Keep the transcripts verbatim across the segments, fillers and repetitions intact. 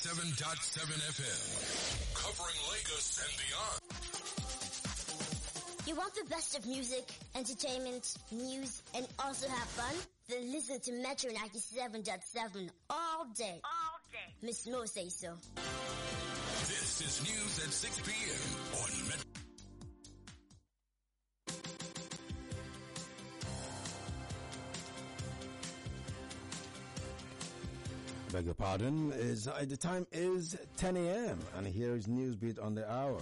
ninety-seven point seven F M. Covering Lagos and beyond. You want the best of music, entertainment, news, and also have fun? Then listen to Metro ninety-seven point seven all day. All day. Miss Mo say so. This is News at six p.m. on Metro. Beg your pardon. Is uh, the time is ten a.m. and here is Newsbeat on the hour.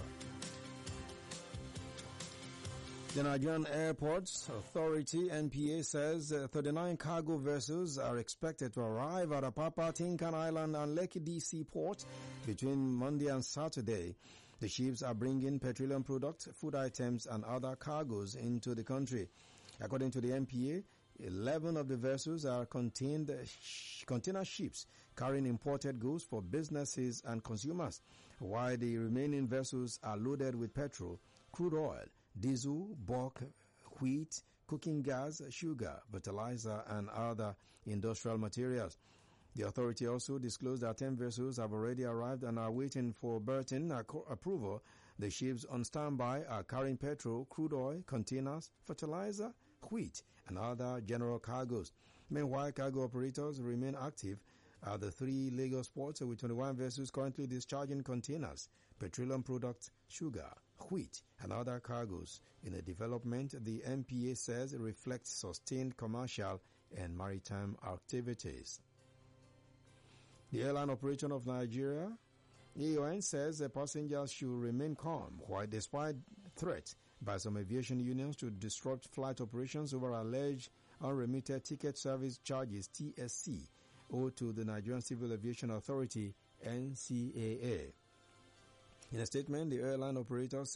The Nigerian Airports Authority (N P A) says uh, thirty-nine cargo vessels are expected to arrive at Apapa, Tinkan Island and Lekki D C port between Monday and Saturday. The ships are bringing petroleum products, food items and other cargoes into the country. According to the N P A, eleven of the vessels are contained sh- container ships carrying imported goods for businesses and consumers, while the remaining vessels are loaded with petrol, crude oil, diesel, bulk, wheat, cooking gas, sugar, fertilizer, and other industrial materials. The authority also disclosed that ten vessels have already arrived and are waiting for berthing approval. The ships on standby are carrying petrol, crude oil, containers, fertilizer, wheat, and other general cargoes. Meanwhile, cargo operators remain active at the three Lagos ports with twenty-one vessels currently discharging containers, petroleum products, sugar, wheat, and other cargoes in a development the N P A says reflects sustained commercial and maritime activities. The Airline Operation of Nigeria, A O N, says the passengers should remain calm while despite threats by some aviation unions to disrupt flight operations over alleged unremitted ticket service charges T S C owed to the Nigerian Civil Aviation Authority N C A A. In a statement, the airline operator